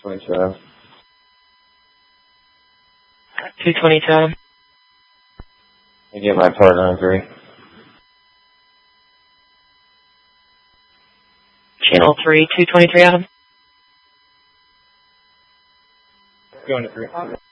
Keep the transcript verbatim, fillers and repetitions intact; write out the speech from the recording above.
twenty-seven. two twenty-seven. I get my partner on three. Channel three, two twenty-three, Adam. Going to three.